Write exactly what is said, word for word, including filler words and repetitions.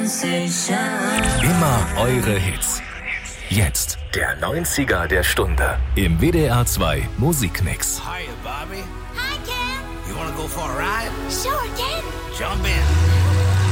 Immer eure Hits. Jetzt der neunziger der Stunde im W D R zwei Musikmix. Hiya, Bobby. Hi, Ken. You wanna go for a ride? Sure, Ken. Jump in.